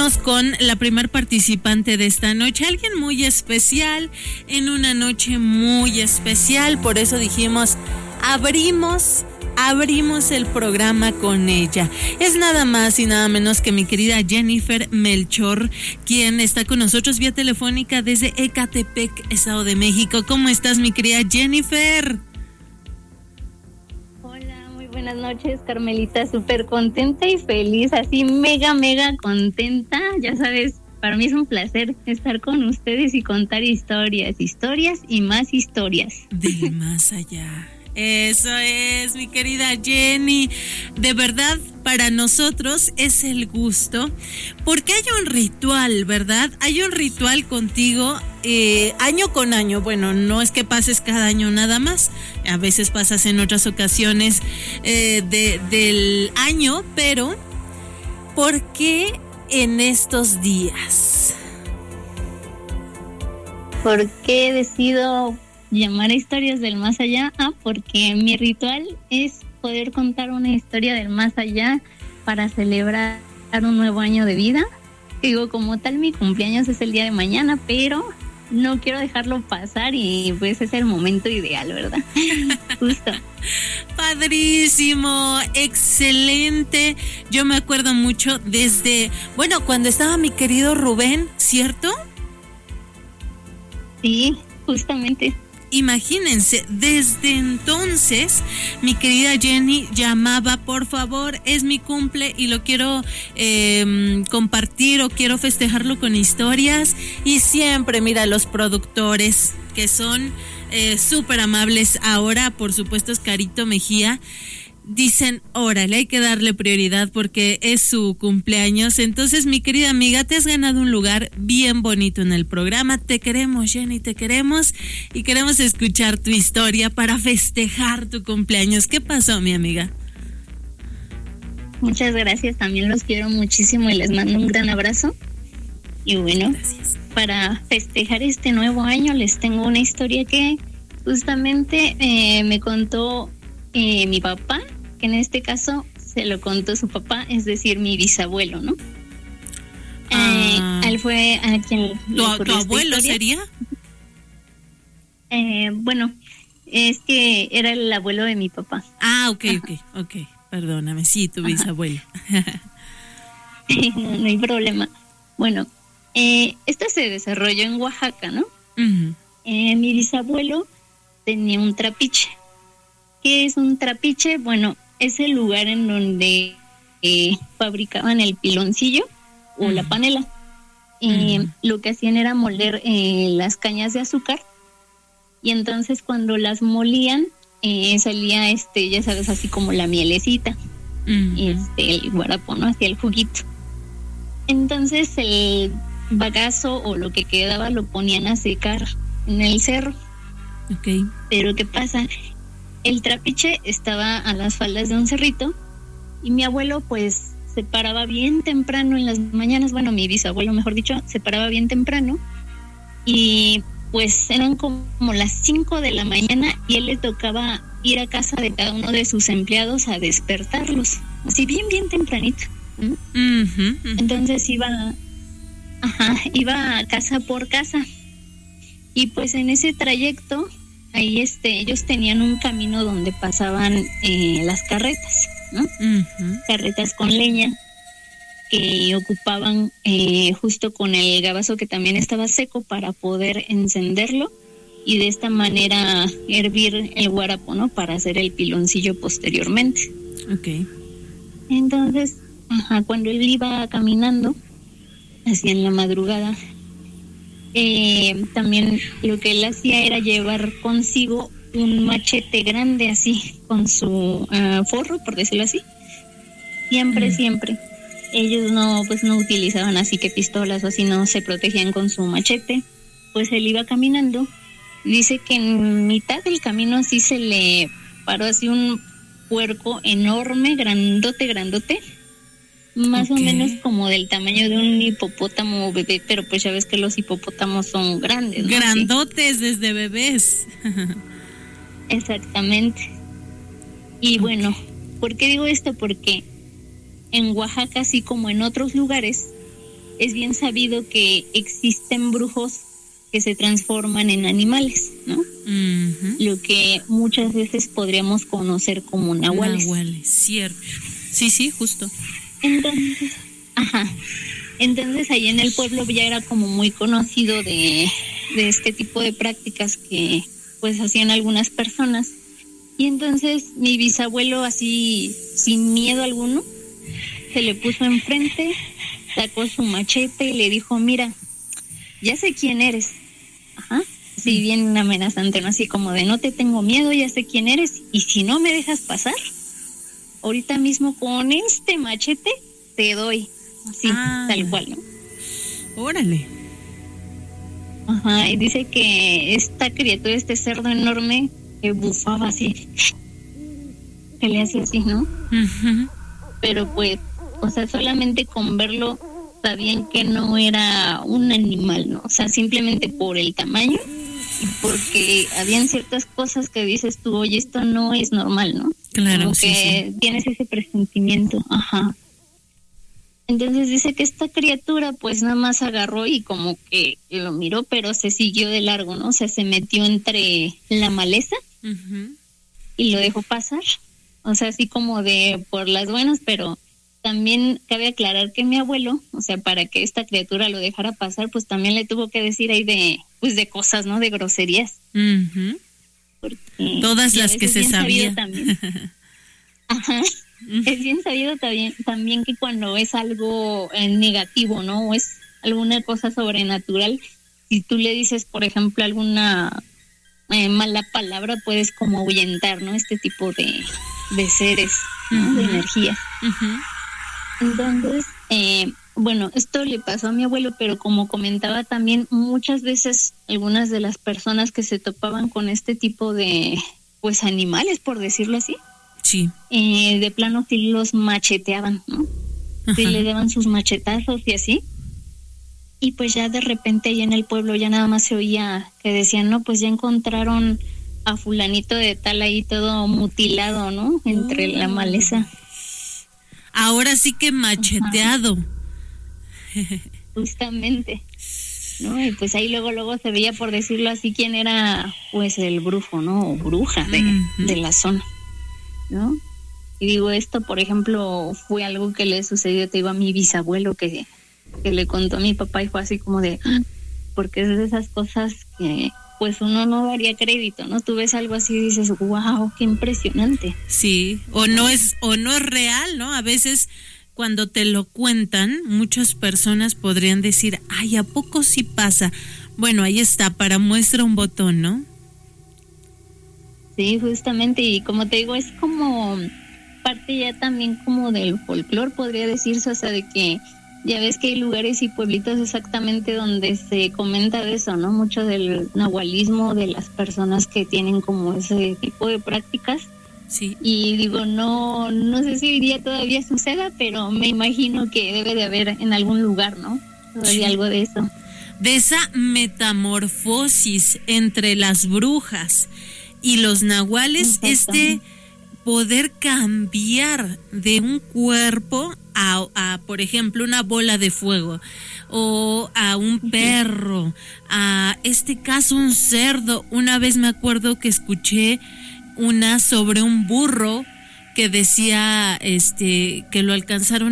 vámonos con la primer participante de esta noche, alguien muy especial, en una noche muy especial, por eso dijimos, abrimos el programa con ella. Es nada más y nada menos que mi querida Jennifer Melchor, quien está con nosotros vía telefónica desde Ecatepec, Estado de México. ¿Cómo estás, mi querida Jennifer? Hola, muy buenas noches, Carmelita. Súper contenta y feliz, así mega contenta. Ya sabes, para mí es un placer estar con ustedes y contar historias y más historias. Del más allá. Eso es, mi querida Jenny. De verdad, para nosotros es el gusto, porque hay un ritual, ¿verdad? Hay un ritual contigo año con año. Bueno, no es que pases cada año nada más, a veces pasas en otras ocasiones del año, pero ¿por qué en estos días? ¿Por qué decido llamar a historias del más allá? Porque mi ritual es poder contar una historia del más allá para celebrar un nuevo año de vida. Digo, como tal, mi cumpleaños es el día de mañana, pero no quiero dejarlo pasar y pues es el momento ideal, ¿verdad? Justo. Padrísimo, excelente. Yo me acuerdo mucho cuando estaba mi querido Rubén, ¿cierto? Sí, justamente. Imagínense, desde entonces mi querida Jenny llamaba, por favor, es mi cumple y lo quiero compartir o quiero festejarlo con historias, y siempre, mira, los productores que son súper amables, ahora por supuesto es Carito Mejía, dicen, órale, hay que darle prioridad porque es su cumpleaños. Entonces, mi querida amiga, te has ganado un lugar bien bonito en el programa. Te queremos, Jenny, te queremos, y queremos escuchar tu historia para festejar tu cumpleaños. ¿Qué pasó, mi amiga? Muchas gracias, también los quiero muchísimo y les mando un gran abrazo. Y bueno, gracias. Para festejar este nuevo año les tengo una historia que justamente me contó mi papá, que en este caso se lo contó su papá, es decir, mi bisabuelo, ¿no? Él fue a quien ¿Tu abuelo sería? Bueno, es que era el abuelo de mi papá. Ok, perdóname, sí, tu bisabuelo. No hay problema. Bueno, esto se desarrolló en Oaxaca, ¿no? Uh-huh. Mi bisabuelo tenía un trapiche. ¿Qué es un trapiche? Bueno, es el lugar en donde fabricaban el piloncillo o la panela. Lo que hacían era moler las cañas de azúcar, y entonces cuando las molían salía ya sabes, así como la mielecita, el guarapo, ¿no? Hacía el juguito. Entonces el bagazo o lo que quedaba lo ponían a secar en el cerro. Okay. Pero ¿qué pasa? El trapiche estaba a las faldas de un cerrito, y mi abuelo pues se paraba bien temprano en las mañanas, bueno, mi bisabuelo mejor dicho, se paraba bien temprano, y pues eran como las 5 de la mañana y él le tocaba ir a casa de cada uno de sus empleados a despertarlos, así bien tempranito. Entonces iba casa por casa, y pues en ese trayecto ahí ellos tenían un camino donde pasaban las carretas, ¿no? Carretas con leña que ocupaban justo con el gabazo que también estaba seco para poder encenderlo y de esta manera hervir el guarapo, ¿no? Para hacer el piloncillo posteriormente. Okay. Entonces, cuando él iba caminando, así en la madrugada, también lo que él hacía era llevar consigo un machete grande, así con su forro, por decirlo así. Siempre ellos no utilizaban así que pistolas o así, no se protegían con su machete. Pues él iba caminando, dice que en mitad del camino así se le paró así un puerco enorme, grandote, más o menos como del tamaño de un hipopótamo bebé, pero pues ya ves que los hipopótamos son grandes, ¿no? Grandotes, sí. Desde bebés. Exactamente. Y bueno, ¿por qué digo esto? Porque en Oaxaca, así como en otros lugares, es bien sabido que existen brujos que se transforman en animales, ¿no? Uh-huh. Lo que muchas veces podríamos conocer como nahuales. Nahuales, cierto. Sí, justo. Entonces ahí en el pueblo ya era como muy conocido de este tipo de prácticas que pues hacían algunas personas. Y entonces mi bisabuelo, así sin miedo alguno, se le puso enfrente, sacó su machete y le dijo: mira, ya sé quién eres. Sí, bien amenazante, ¿no? Así como de: no te tengo miedo, ya sé quién eres, y si no me dejas pasar, ahorita mismo con este machete te doy. Así, tal cual, ¿no? Órale. Y dice que esta criatura, este cerdo enorme, que bufaba así, que le hacía así, ¿no? Uh-huh. Pero pues, o sea, solamente con verlo sabían que no era un animal, ¿no? O sea, simplemente por el tamaño y porque habían ciertas cosas que dices tú: oye, esto no es normal, ¿no? Claro, como sí. que tienes ese presentimiento. Entonces dice que esta criatura pues nada más agarró y como que lo miró, pero se siguió de largo, ¿no? O sea, se metió entre la maleza uh-huh. y lo dejó pasar. O sea, así como de por las buenas, pero también cabe aclarar que mi abuelo, o sea, para que esta criatura lo dejara pasar, pues también le tuvo que decir ahí de cosas, ¿no? De groserías. Uh-huh. Porque todas las que se sabía. Es bien sabido también que cuando es algo negativo, ¿no? O es alguna cosa sobrenatural, si tú le dices, por ejemplo, alguna mala palabra, puedes como ahuyentar, ¿no? Este tipo de seres, ¿no? Uh-huh. De energías. Uh-huh. Entonces, bueno, esto le pasó a mi abuelo, pero como comentaba también, muchas veces algunas de las personas que se topaban con este tipo de, pues, animales, por decirlo así, sí, de plano sí los macheteaban, ¿no? Sí le daban sus machetazos y así. Y pues ya de repente ahí en el pueblo ya nada más se oía que decían: no, pues ya encontraron a fulanito de tal ahí todo mutilado, ¿no? Entre la maleza. Ahora sí que macheteado. Justamente, ¿no? Y pues ahí luego se veía, por decirlo así, quién era pues el brujo, ¿no? O bruja de la zona, ¿no? Y digo, esto, por ejemplo, fue algo que le sucedió, te digo, a mi bisabuelo, que le contó a mi papá, y fue así como de, porque es de esas cosas que pues uno no daría crédito, ¿no? Tú ves algo así y dices: wow, qué impresionante. Sí, o no es real, ¿no? A veces cuando te lo cuentan, muchas personas podrían decir: ay, ¿a poco sí pasa? Bueno, ahí está, para muestra un botón, ¿no? Sí, justamente, y como te digo, es como parte ya también como del folclore, podría decirse, o sea, de que ya ves que hay lugares y pueblitos exactamente donde se comenta de eso, ¿no? Mucho del nahualismo, de las personas que tienen como ese tipo de prácticas. Sí. Y digo, no sé si hoy día todavía suceda, pero me imagino que debe de haber en algún lugar, ¿no? Todavía algo de eso. De esa metamorfosis entre las brujas y los nahuales, poder cambiar de un cuerpo a, por ejemplo, una bola de fuego, o a un perro, a caso un cerdo. Una vez me acuerdo que escuché una sobre un burro que decía que lo alcanzaron